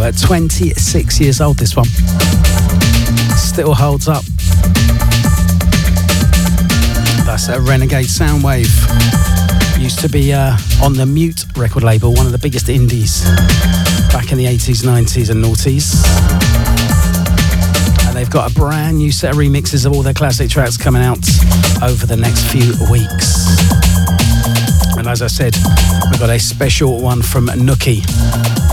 26 years old, this one. Still holds up. That's a Renegade Soundwave. Used to be on the Mute record label, one of the biggest indies back in the 80s, 90s and noughties. And they've got a brand new set of remixes of all their classic tracks coming out over the next few weeks. And as I said, we've got a special one from Nookie.